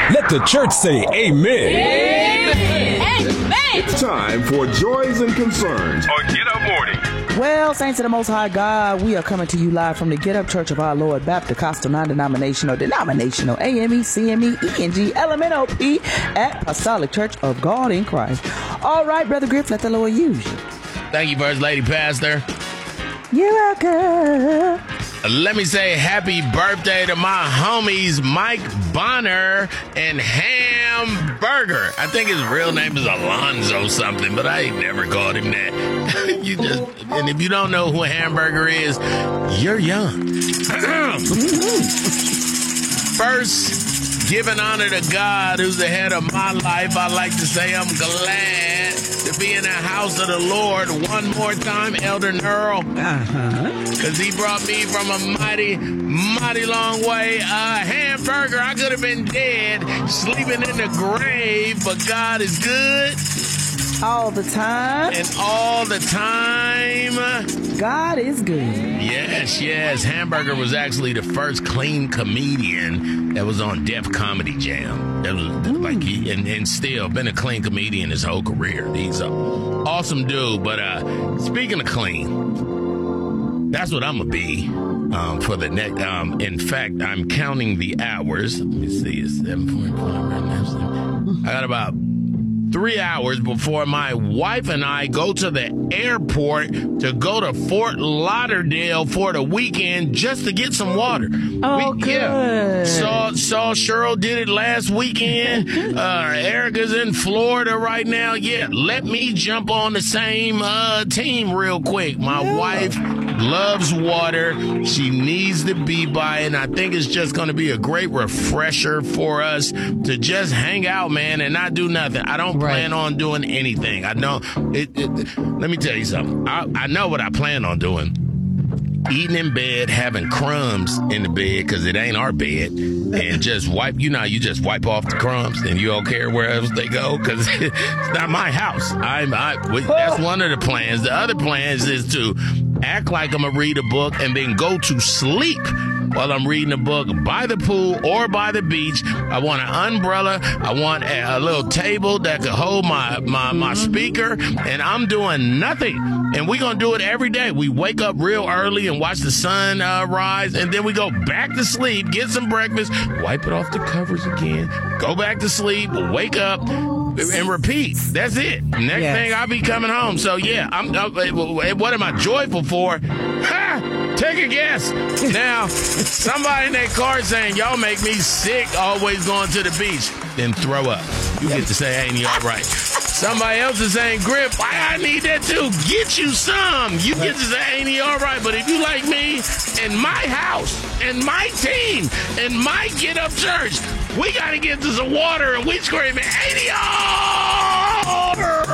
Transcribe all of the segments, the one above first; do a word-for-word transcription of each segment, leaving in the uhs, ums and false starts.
Let the church say amen. Amen. Amen. It's time for Joys and Concerns on Get Up Morning. Well, saints of the Most High God, we are coming to you live from the Get Up Church of Our Lord Baptist Costal Non-Denominational Denominational A M E C M E E N G L M N O P at Apostolic Church of God in Christ. All right, Brother Griff, let the Lord use you. Thank you, First Lady Pastor. You're welcome. Let me say happy birthday to my homies Mike Bonner and Hamburger. I think his real name is Alonzo something, but I ain't never called him that. You just, and if you don't know who Hamburger is, you're young. First, giving honor to God, who's the head of my life, I like to say I'm glad to be in the house of the Lord one more time, Elder Nerl. Uh-huh. Because he brought me from a mighty, mighty long way. Uh, Hamburger, I could have been dead, sleeping in the grave, but God is good. All the time. And all the time. God is good. Yes, yes. Hamburger was actually the first clean comedian that was on Def Comedy Jam. That was mm. like he, and, and still been a clean comedian his whole career. He's an awesome dude. But uh, speaking of clean, that's what I'm going to be um, for the next. Um, in fact, I'm counting the hours. Let me see. It's seven forty-five right now. I got about three hours before my wife and I go to the airport to go to Fort Lauderdale for the weekend just to get some water. Oh, we, good. Yeah. Saw, saw Cheryl did it last weekend. Uh, Erica's in Florida right now. Yeah, let me jump on the same uh, team real quick. My yeah. wife loves water. She needs to be by it. And I think it's just going to be a great refresher for us to just hang out, man, and not do nothing. I don't right. plan on doing anything. I know it, it let me tell you something. I, I know what I plan on doing. Eating in bed, having crumbs in the bed because it ain't our bed, and just wipe, you know, you just wipe off the crumbs and you don't care where else they go because it's not my house. I'm, I, that's one of the plans. The other plans is to act like I'm going to read a book and then go to sleep while I'm reading a book by the pool or by the beach. I want an umbrella. I want a, a little table that could hold my, my, my speaker, and I'm doing nothing. And we're going to do it every day. We wake up real early and watch the sun uh, rise, and then we go back to sleep, get some breakfast, wipe it off the covers again, go back to sleep, wake up, and repeat. That's it. Next yes. thing, I'll be coming home. So, yeah, I'm. Uh, what am I joyful for? Ha! Take a guess. Now, somebody in that car saying, y'all make me sick always going to the beach. Then throw up. You get to say, ain't he all right? Somebody else is saying, Grip, why I need that too? Get you some. You get to say, ain't he all right? But if you like me, in my house, and my team, and my Get Up Church, we got to get to some water, and we screaming, ain't he all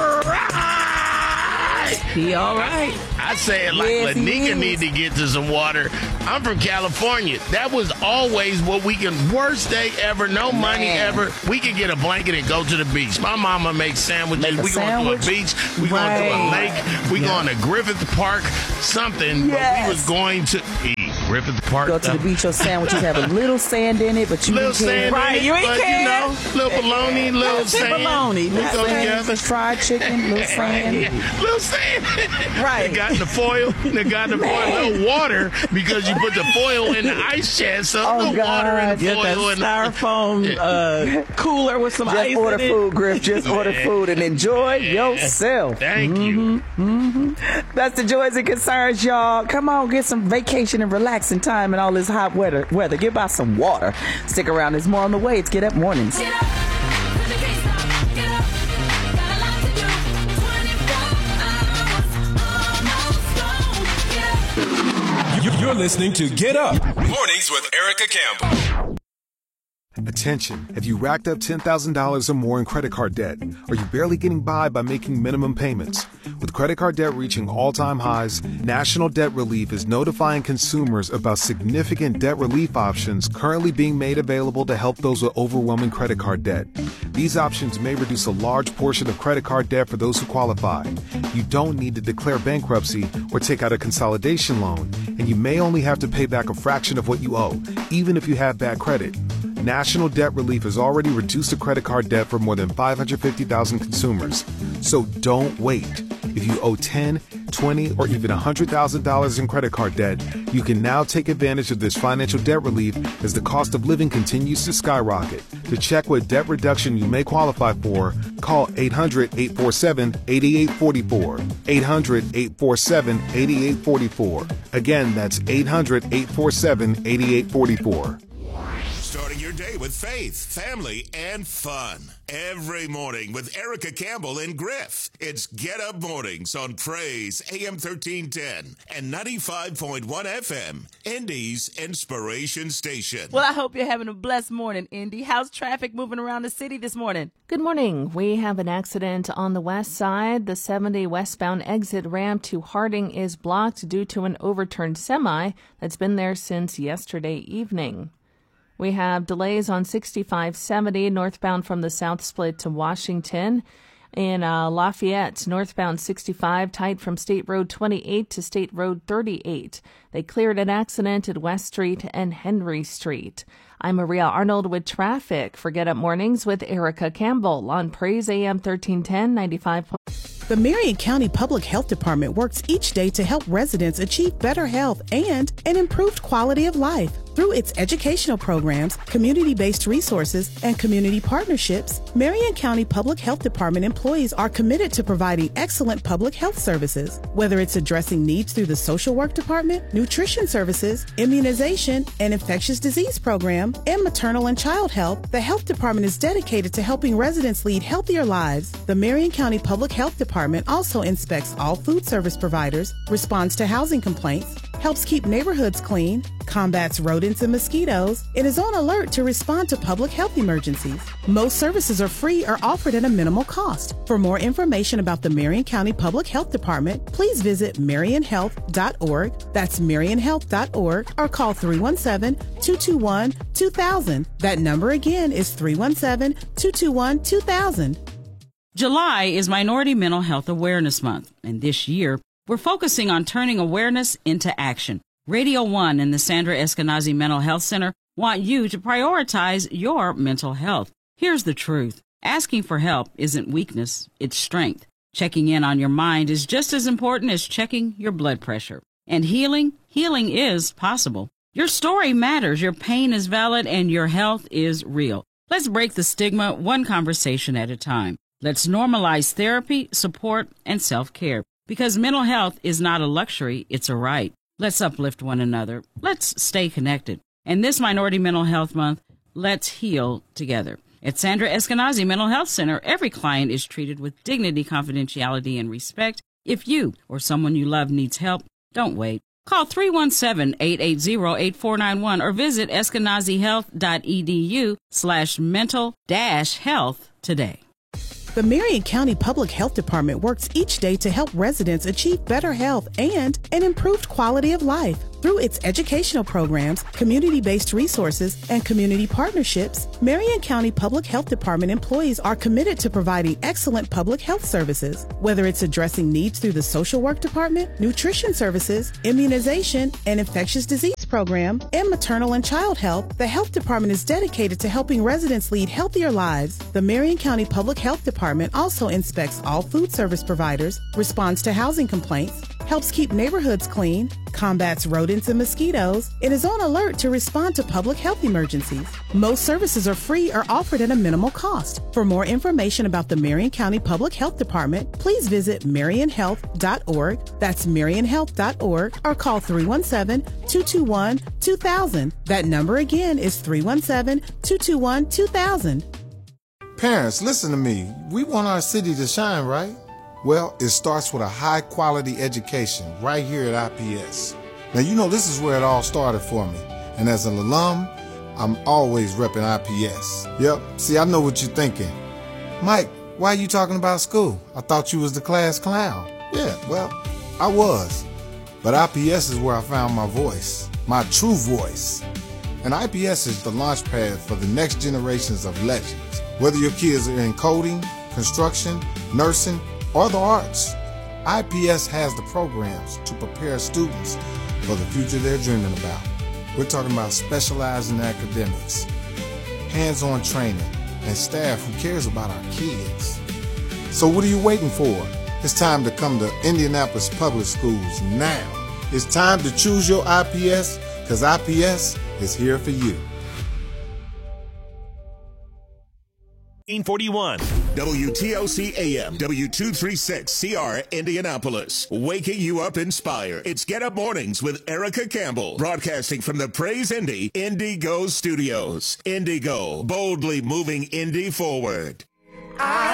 right? He all right. I say it like yes, Lanika need to get to some water. I'm from California. That was always what we can, worst day ever, no money Man. ever. We could get a blanket and go to the beach. My mama makes sandwiches. Make we sandwich. going to a beach. We right. going to a lake. We yeah. going to Griffith Park, something. Yes. But we was going to eat. Griffith Park. Go to the beach, your sandwiches have a little sand in it, but you little ain't care. Sand Right, in it, you ain't but, care. You know, little bologna, little sand. Bologna. We go together. Fried chicken, little sand. Yeah. Little sand. Right. They got the foil. They got the foil. A little water because you put the foil in the ice chest. So oh, a little God. water in the Get foil. that styrofoam uh, cooler with some Just ice order in it. food, Griff. Just order food and enjoy yeah. yourself. Thank mm-hmm. you. Mm-hmm. That's the Joys and Concerns, y'all. Come on, get some vacation and relaxing time in all this hot weather. Weather. Get by some water. Stick around. There's more on the way. It's Get Up Mornings. Get up, put the case up, get up. Got a lot to do. twenty-four hours, almost gone. Get up. You're listening to Get Up Mornings with Erica Campbell. Attention. Have you racked up ten thousand dollars or more in credit card debt? Are you barely getting by by making minimum payments? With credit card debt reaching all-time highs, National Debt Relief is notifying consumers about significant debt relief options currently being made available to help those with overwhelming credit card debt. These options may reduce a large portion of credit card debt for those who qualify. You don't need to declare bankruptcy or take out a consolidation loan, and you may only have to pay back a fraction of what you owe, even if you have bad credit. National Debt Relief has already reduced the credit card debt for more than five hundred fifty thousand consumers. So don't wait. If you owe ten, twenty, or even one hundred thousand dollars in credit card debt, you can now take advantage of this financial debt relief as the cost of living continues to skyrocket. To check what debt reduction you may qualify for, call eight hundred, eight four seven, eight eight four four. eight hundred, eight four seven, eight eight four four. Again, that's eight hundred, eight four seven, eight eight four four. Starting your day with faith, family, and fun. Every morning with Erica Campbell and Griff. It's Get Up Mornings on Praise A M thirteen ten and ninety-five point one F M, Indy's Inspiration Station. Well, I hope you're having a blessed morning, Indy. How's traffic moving around the city this morning? Good morning. We have an accident on the west side. The seventy westbound exit ramp to Harding is blocked due to an overturned semi that's been there since yesterday evening. We have delays on sixty-five seventy northbound from the South Split to Washington. In uh, Lafayette, northbound sixty-five tight from State Road twenty-eight to State Road thirty-eight. They cleared an accident at West Street and Henry Street. I'm Maria Arnold with traffic for Get Up Mornings with Erica Campbell on Praise A M thirteen ten, ninety-five. The Marion County Public Health Department works each day to help residents achieve better health and an improved quality of life. Through its educational programs, community-based resources, and community partnerships, Marion County Public Health Department employees are committed to providing excellent public health services. Whether it's addressing needs through the social work department, nutrition services, immunization, and infectious disease program, and maternal and child health, the health department is dedicated to helping residents lead healthier lives. The Marion County Public Health Department also inspects all food service providers, responds to housing complaints, helps keep neighborhoods clean, combats rodents and mosquitoes, and is on alert to respond to public health emergencies. Most services are free or offered at a minimal cost. For more information about the Marion County Public Health Department, please visit marion health dot org. That's marion health dot org, or call three one seven, two two one, two thousand. That number again is three one seven, two two one, two thousand. July is Minority Mental Health Awareness Month, and this year, we're focusing on turning awareness into action. Radio One and the Sandra Eskenazi Mental Health Center want you to prioritize your mental health. Here's the truth. Asking for help isn't weakness, it's strength. Checking in on your mind is just as important as checking your blood pressure. And healing, healing is possible. Your story matters, your pain is valid, and your health is real. Let's break the stigma one conversation at a time. Let's normalize therapy, support, and self-care. Because mental health is not a luxury, it's a right. Let's uplift one another. Let's stay connected. And this Minority Mental Health Month, let's heal together. At Sandra Eskenazi Mental Health Center, every client is treated with dignity, confidentiality, and respect. If you or someone you love needs help, don't wait. Call three one seven, eight eight zero, eight four nine one or visit eskenazihealth.edu slash mental dash health today. The Marion County Public Health Department works each day to help residents achieve better health and an improved quality of life. Through its educational programs, community-based resources, and community partnerships, Marion County Public Health Department employees are committed to providing excellent public health services. Whether it's addressing needs through the social work department, nutrition services, immunization, and infectious disease program, and maternal and child health, the health department is dedicated to helping residents lead healthier lives. The Marion County Public Health Department also inspects all food service providers, responds to housing complaints, helps keep neighborhoods clean, combats rodents and mosquitoes, and is on alert to respond to public health emergencies. Most services are free or offered at a minimal cost. For more information about the Marion County Public Health Department, please visit marion health dot org. That's marion health dot org, or call three one seven, two two one, two thousand. That number again is three one seven, two two one, two thousand. Parents, listen to me. We want our city to shine, right? Well, it starts with a high-quality education right here at I P S. Now, you know this is where it all started for me. And as an alum, I'm always repping I P S. Yep, see, I know what you're thinking. Mike, why are you talking about school? I thought you was the class clown. Yeah, well, I was. But I P S is where I found my voice, my true voice. And I P S is the launch pad for the next generations of legends. Whether your kids are in coding, construction, nursing, or the arts, I P S has the programs to prepare students for the future they're dreaming about. We're talking about specializing academics, hands-on training, and staff who cares about our kids. So what are you waiting for? It's time to come to Indianapolis Public Schools now. It's time to choose your I P S, because I P S is here for you. eighteen forty-one W T O C A M, W two thirty-six C R, Indianapolis. Waking you up inspired. It's Get Up Mornings with Erica Campbell. Broadcasting from the Praise Indy Indigo Studios. Indigo, boldly moving Indy forward. I